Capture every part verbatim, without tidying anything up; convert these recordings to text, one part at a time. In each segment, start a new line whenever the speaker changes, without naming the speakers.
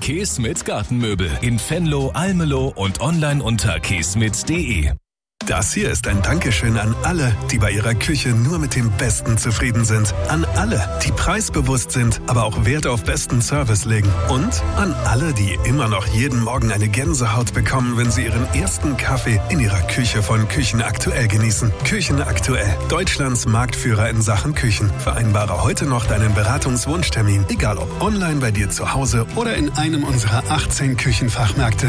Keesmit Gartenmöbel in Venlo, Almelo und online unter keesmit punkt de.
Das hier ist ein Dankeschön an alle, die bei ihrer Küche nur mit dem Besten zufrieden sind. An alle, die preisbewusst sind, aber auch Wert auf besten Service legen. Und an alle, die immer noch jeden Morgen eine Gänsehaut bekommen, wenn sie ihren ersten Kaffee in ihrer Küche von Küchen Aktuell genießen. Küchen Aktuell, Deutschlands Marktführer in Sachen Küchen. Vereinbare heute noch deinen Beratungswunschtermin, egal ob online bei dir zu Hause oder in einem unserer achtzehn Küchenfachmärkte.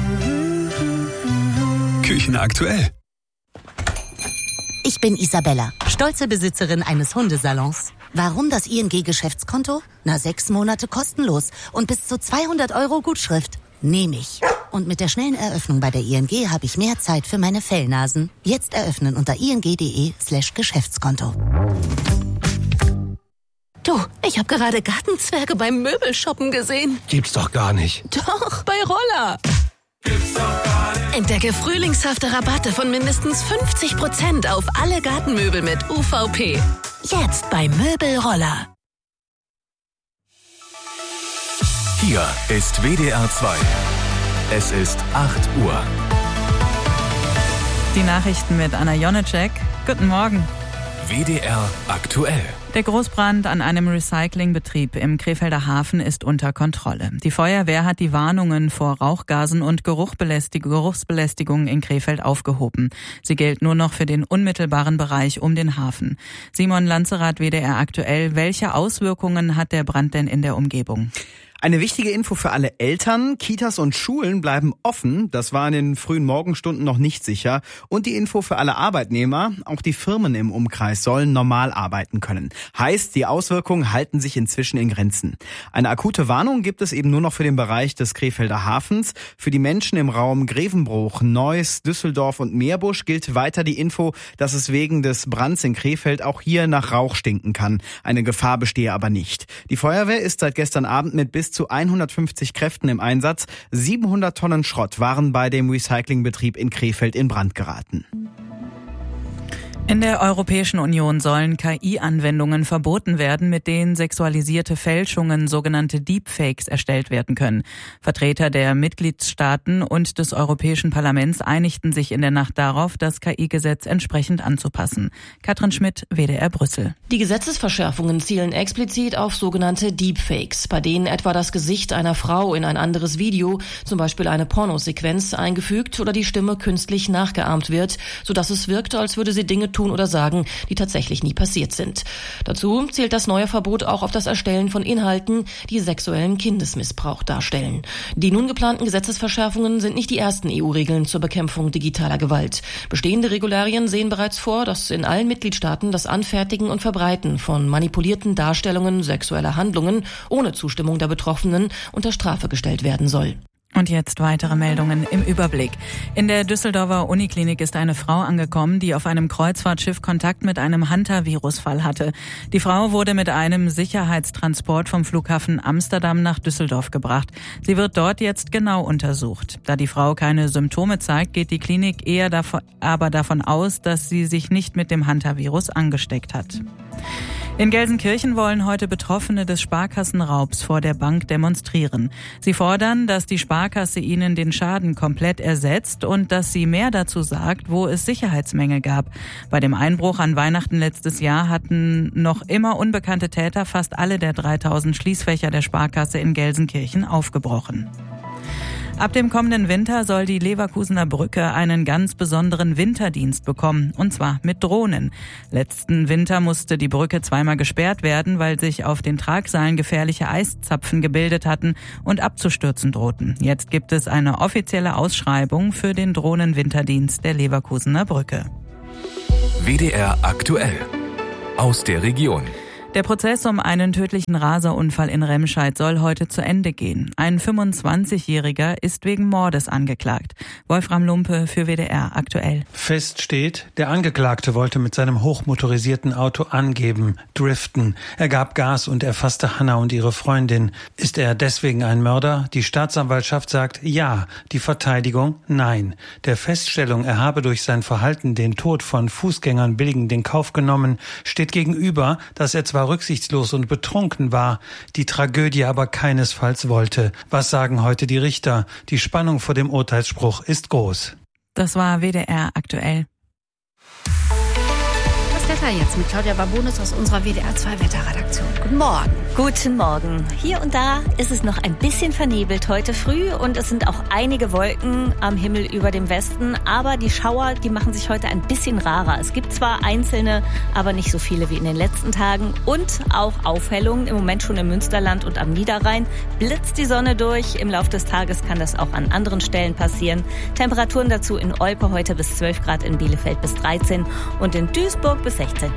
Küchen Aktuell.
Ich bin Isabella, stolze Besitzerin eines Hundesalons. Warum das I N G-Geschäftskonto? Na, sechs Monate kostenlos und bis zu zweihundert Euro Gutschrift. Nehme ich. Und mit der schnellen Eröffnung bei der I N G habe ich mehr Zeit für meine Fellnasen. Jetzt eröffnen unter ing.de slash Geschäftskonto. Du, ich habe gerade Gartenzwerge beim Möbelshoppen gesehen.
Gibt's doch gar nicht.
Doch, bei Roller. Gibt's doch gar nicht. Entdecke frühlingshafte Rabatte von mindestens fünfzig Prozent auf alle Gartenmöbel mit U V P. Jetzt bei Möbelroller.
Hier ist W D R zwei. Es ist acht Uhr.
Die Nachrichten mit Anna Jonecek. Guten Morgen.
W D R aktuell.
Der Großbrand an einem Recyclingbetrieb im Krefelder Hafen ist unter Kontrolle. Die Feuerwehr hat die Warnungen vor Rauchgasen und Geruchsbelästigungen in Krefeld aufgehoben. Sie gilt nur noch für den unmittelbaren Bereich um den Hafen. Simon Lanzerath, W D R aktuell. Welche Auswirkungen hat der Brand denn in der Umgebung?
Eine wichtige Info für alle Eltern: Kitas und Schulen bleiben offen. Das war in den frühen Morgenstunden noch nicht sicher. Und die Info für alle Arbeitnehmer: Auch die Firmen im Umkreis sollen normal arbeiten können. Heißt, die Auswirkungen halten sich inzwischen in Grenzen. Eine akute Warnung gibt es eben nur noch für den Bereich des Krefelder Hafens. Für die Menschen im Raum Grevenbruch, Neuss, Düsseldorf und Meerbusch gilt weiter die Info, dass es wegen des Brands in Krefeld auch hier nach Rauch stinken kann. Eine Gefahr bestehe aber nicht. Die Feuerwehr ist seit gestern Abend mit bis zu hundertfünfzig Kräften im Einsatz. siebenhundert Tonnen Schrott waren bei dem Recyclingbetrieb in Krefeld in Brand geraten.
In der Europäischen Union sollen K I-Anwendungen verboten werden, mit denen sexualisierte Fälschungen, sogenannte Deepfakes, erstellt werden können. Vertreter der Mitgliedstaaten und des Europäischen Parlaments einigten sich in der Nacht darauf, das K I-Gesetz entsprechend anzupassen. Katrin Schmidt, W D R Brüssel.
Die Gesetzesverschärfungen zielen explizit auf sogenannte Deepfakes, bei denen etwa das Gesicht einer Frau in ein anderes Video, zum Beispiel eine Pornosequenz, eingefügt oder die Stimme künstlich nachgeahmt wird, sodass es wirkt, als würde sie Dinge tun oder sagen, die tatsächlich nie passiert sind. Dazu zielt das neue Verbot auch auf das Erstellen von Inhalten, die sexuellen Kindesmissbrauch darstellen. Die nun geplanten Gesetzesverschärfungen sind nicht die ersten E U-Regeln zur Bekämpfung digitaler Gewalt. Bestehende Regularien sehen bereits vor, dass in allen Mitgliedstaaten das Anfertigen und Verbreiten von manipulierten Darstellungen sexueller Handlungen ohne Zustimmung der Betroffenen unter Strafe gestellt werden soll.
Und jetzt weitere Meldungen im Überblick. In der Düsseldorfer Uniklinik ist eine Frau angekommen, die auf einem Kreuzfahrtschiff Kontakt mit einem Hanta-Virus-Fall hatte. Die Frau wurde mit einem Sicherheitstransport vom Flughafen Amsterdam nach Düsseldorf gebracht. Sie wird dort jetzt genau untersucht. Da die Frau keine Symptome zeigt, geht die Klinik eher davon, aber davon aus, dass sie sich nicht mit dem Hanta-Virus angesteckt hat. In Gelsenkirchen wollen heute Betroffene des Sparkassenraubs vor der Bank demonstrieren. Sie fordern, dass die Sparkasse ihnen den Schaden komplett ersetzt und dass sie mehr dazu sagt, wo es Sicherheitsmängel gab. Bei dem Einbruch an Weihnachten letztes Jahr hatten noch immer unbekannte Täter fast alle der dreitausend Schließfächer der Sparkasse in Gelsenkirchen aufgebrochen. Ab dem kommenden Winter soll die Leverkusener Brücke einen ganz besonderen Winterdienst bekommen, und zwar mit Drohnen. Letzten Winter musste die Brücke zweimal gesperrt werden, weil sich auf den Tragseilen gefährliche Eiszapfen gebildet hatten und abzustürzen drohten. Jetzt gibt es eine offizielle Ausschreibung für den Drohnenwinterdienst der Leverkusener Brücke.
W D R aktuell. Aus der Region.
Der Prozess um einen tödlichen Raserunfall in Remscheid soll heute zu Ende gehen. Ein fünfundzwanzigjähriger ist wegen Mordes angeklagt. Wolfram Lumpe für W D R aktuell.
Fest steht, der Angeklagte wollte mit seinem hochmotorisierten Auto angeben, driften. Er gab Gas und erfasste Hanna und ihre Freundin. Ist er deswegen ein Mörder? Die Staatsanwaltschaft sagt ja, die Verteidigung nein. Der Feststellung, er habe durch sein Verhalten den Tod von Fußgängern billigend in Kauf genommen, steht gegenüber, dass er zwar zwar rücksichtslos und betrunken war, die Tragödie aber keinesfalls wollte. Was sagen heute die Richter? Die Spannung vor dem Urteilsspruch ist groß.
Das war W D R aktuell.
Wetter jetzt mit Claudia Babonis aus unserer W D R zwei Wetterredaktion. Guten Morgen.
Guten Morgen. Hier und da ist es noch ein bisschen vernebelt heute früh und es sind auch einige Wolken am Himmel über dem Westen, aber die Schauer, die machen sich heute ein bisschen rarer. Es gibt zwar einzelne, aber nicht so viele wie in den letzten Tagen und auch Aufhellungen, im Moment schon im Münsterland und am Niederrhein. Blitzt die Sonne durch, im Laufe des Tages kann das auch an anderen Stellen passieren. Temperaturen dazu in Olpe heute bis zwölf Grad, in Bielefeld bis dreizehn und in Duisburg bis sechzehn.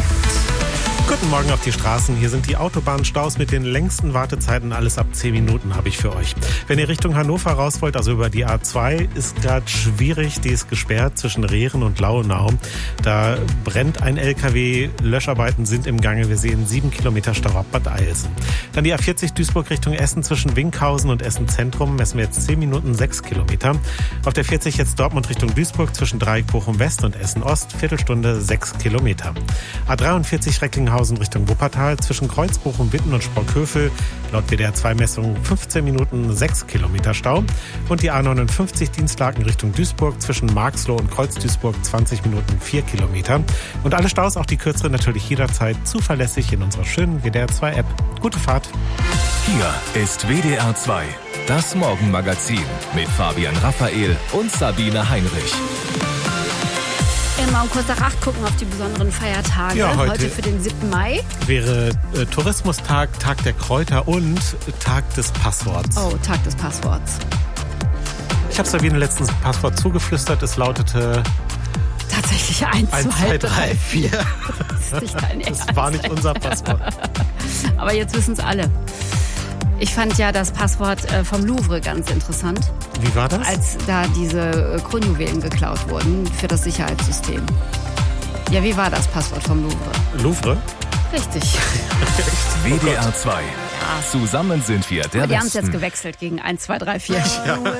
Guten Morgen auf die Straßen. Hier sind die Autobahnstaus mit den längsten Wartezeiten. Alles ab zehn Minuten habe ich für euch. Wenn ihr Richtung Hannover raus wollt, also über die A zwei, ist gerade schwierig. Die ist gesperrt zwischen Rehren und Lauenau. Da brennt ein L K W. Löscharbeiten sind im Gange. Wir sehen sieben Kilometer Stau ab Bad Eilsen. Dann die A vierzig Duisburg Richtung Essen zwischen Winkhausen und Essen Zentrum. Messen wir jetzt zehn Minuten, sechs Kilometer. Auf der vierzig jetzt Dortmund Richtung Duisburg zwischen Dreieck Bochum West und Essen Ost. Viertelstunde, sechs Kilometer. A dreiundvierzig Recklinghausen Richtung Wuppertal zwischen Kreuzbochum, Witten und Sprockhövel. Laut W D R zwei Messung fünfzehn Minuten, sechs Kilometer Stau. Und die A neunundfünfzig Dienstlaken Richtung Duisburg zwischen Marxloh und Kreuz-Duisburg zwanzig Minuten, vier Kilometer. Und alle Staus, auch die kürzeren, natürlich jederzeit zuverlässig in unserer schönen W D R zwei App. Gute Fahrt.
Hier ist W D R zwei, das Morgenmagazin mit Fabian Raphael und Sabine Heinrich.
Mal um kurz nach acht gucken auf die besonderen Feiertage.
Ja, heute,
heute für den siebten Mai.
Wäre äh, Tourismustag, Tag der Kräuter und Tag des Passworts.
Oh, Tag des Passworts.
Ich habe Sabine letztens ein Passwort zugeflüstert. Es lautete...
Tatsächlich eins, zwei, drei, vier. Das, ist nicht dein
das war nicht unser Passwort.
Aber jetzt wissen es alle. Ich fand ja das Passwort vom Louvre ganz interessant.
Wie war das?
Als da diese Kronjuwelen geklaut wurden für das Sicherheitssystem. Ja, wie war das Passwort vom Louvre?
Louvre?
Richtig.
W D R zwei. Zusammen sind wir der
Aber die haben es
Westen.
jetzt gewechselt gegen eins, zwei, drei, vier.
Ja.